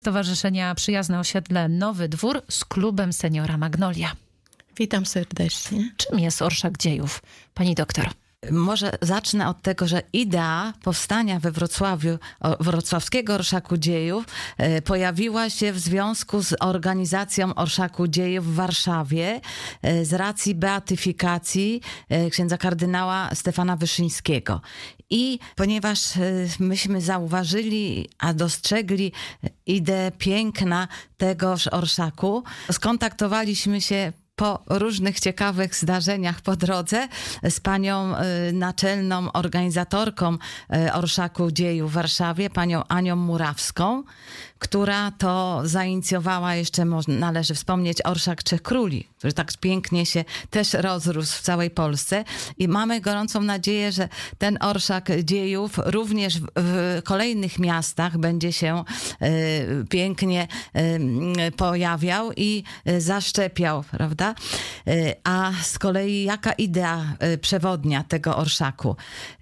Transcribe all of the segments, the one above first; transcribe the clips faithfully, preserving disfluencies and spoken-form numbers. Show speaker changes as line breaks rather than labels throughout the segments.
Stowarzyszenia Przyjazne Osiedle Nowy Dwór z klubem Seniora Magnolia.
Witam serdecznie.
Czym jest orszak dziejów, pani doktor?
Może zacznę od tego, że idea powstania we Wrocławiu wrocławskiego Orszaku Dziejów e, pojawiła się w związku z organizacją Orszaku Dziejów w Warszawie e, z racji beatyfikacji e, księdza kardynała Stefana Wyszyńskiego. I ponieważ e, myśmy zauważyli, a dostrzegli ideę piękna tegoż orszaku, skontaktowaliśmy się po różnych ciekawych zdarzeniach po drodze z panią y, naczelną organizatorką y, Orszaku Dziejów w Warszawie, panią Anią Murawską, która to zainicjowała, jeszcze można, należy wspomnieć, Orszak Trzech Króli, który tak pięknie się też rozrósł w całej Polsce i mamy gorącą nadzieję, że ten Orszak Dziejów również w, w kolejnych miastach będzie się y, pięknie y, pojawiał i y, zaszczepiał, prawda? A z kolei jaka idea przewodnia tego orszaku?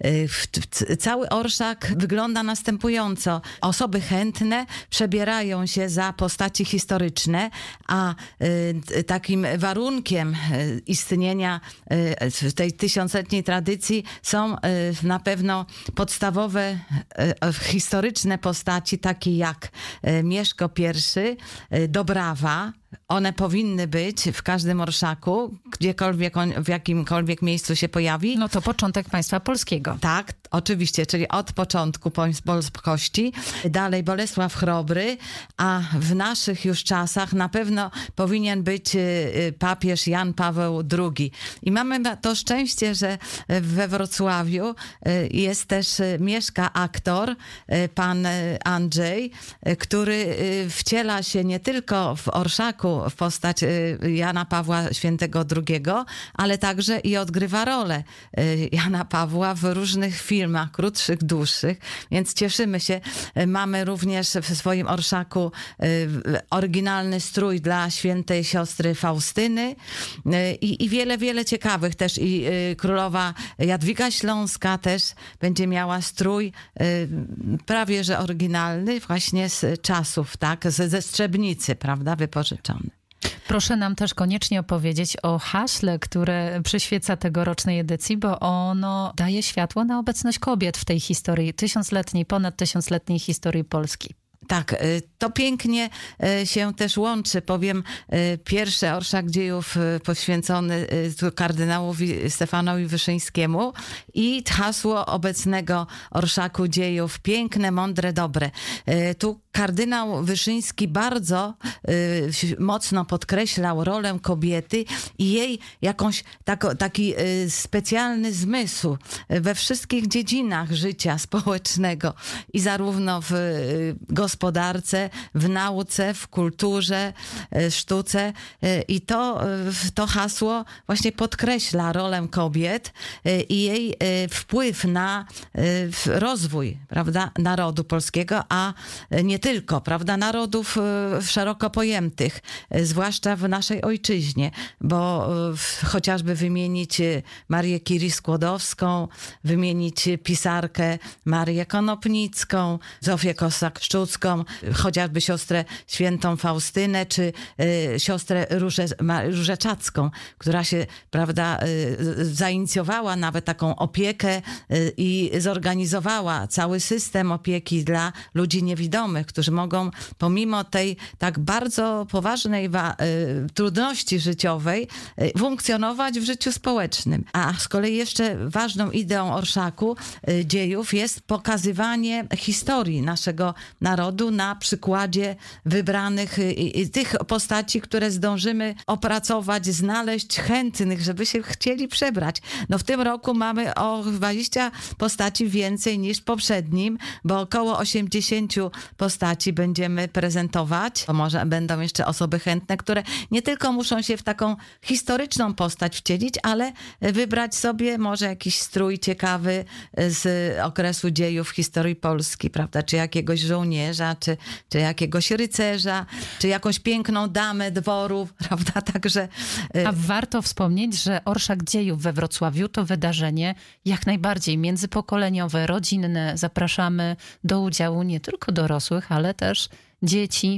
Cały orszak wygląda następująco. Osoby chętne przebierają się za postaci historyczne, a takim warunkiem istnienia tej tysiącletniej tradycji są na pewno podstawowe historyczne postaci, takie jak Mieszko Pierwszy, Dobrawa. One powinny być w każdym orszaku, gdziekolwiek on, w jakimkolwiek miejscu się pojawi.
No to początek państwa polskiego.
Tak, oczywiście, czyli od początku polskości. Dalej Bolesław Chrobry, a w naszych już czasach na pewno powinien być papież Jan Paweł drugi. I mamy to szczęście, że we Wrocławiu jest też, mieszka aktor, pan Andrzej, który wciela się nie tylko w orszaku, w postać Jana Pawła Świętego drugiego, ale także i odgrywa rolę Jana Pawła w różnych filmach, krótszych, dłuższych, więc cieszymy się. Mamy również w swoim orszaku oryginalny strój dla świętej siostry Faustyny i, i wiele, wiele ciekawych też. I królowa Jadwiga Śląska też będzie miała strój prawie że oryginalny właśnie z czasów, tak, ze Strzebnicy, prawda, wypożyczony.
Proszę nam też koniecznie opowiedzieć o haśle, które przyświeca tegorocznej edycji, bo ono daje światło na obecność kobiet w tej historii, tysiącletniej, ponad tysiącletniej historii Polski.
Tak, to pięknie się też łączy, powiem, pierwszy Orszak Dziejów poświęcony kardynałowi Stefanowi Wyszyńskiemu i hasło obecnego Orszaku Dziejów, piękne, mądre, dobre. Tu kardynał Wyszyński bardzo mocno podkreślał rolę kobiety i jej jakąś tako, taki specjalny zmysł we wszystkich dziedzinach życia społecznego i zarówno w gospodarce, w nauce, w kulturze, sztuce i to, to hasło właśnie podkreśla rolę kobiet i jej wpływ na rozwój, prawda, narodu polskiego, a nie tylko, prawda, narodów szeroko pojętych, zwłaszcza w naszej ojczyźnie, bo chociażby wymienić Marię Curie-Skłodowską, wymienić pisarkę Marię Konopnicką, Zofię Kossak-Szczucką, chociażby siostrę świętą Faustynę, czy y, siostrę Różę, Różeczacką, która się, prawda, y, zainicjowała nawet taką opiekę y, i zorganizowała cały system opieki dla ludzi niewidomych, którzy mogą pomimo tej tak bardzo poważnej wa- y, trudności życiowej y, funkcjonować w życiu społecznym. A z kolei jeszcze ważną ideą Orszaku y, Dziejów jest pokazywanie historii naszego narodu na przykładzie wybranych i, i tych postaci, które zdążymy opracować, znaleźć chętnych, żeby się chcieli przebrać. No w tym roku mamy o dwadzieścia postaci więcej niż w poprzednim, bo około osiemdziesiąt postaci będziemy prezentować. To może będą jeszcze osoby chętne, które nie tylko muszą się w taką historyczną postać wcielić, ale wybrać sobie może jakiś strój ciekawy z okresu dziejów historii Polski, prawda? Czy jakiegoś żołnierza, czy, czy jakiegoś rycerza, czy jakąś piękną damę dworu, prawda? Także...
A warto wspomnieć, że Orszak Dziejów we Wrocławiu to wydarzenie jak najbardziej międzypokoleniowe, rodzinne. Zapraszamy do udziału nie tylko dorosłych, ale też dzieci,